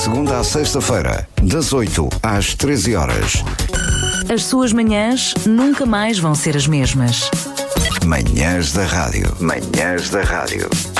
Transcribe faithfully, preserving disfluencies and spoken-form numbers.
segunda à sexta-feira, das oito às treze horas. As suas manhãs nunca mais vão ser as mesmas. Manhãs da Rádio. Manhãs da Rádio.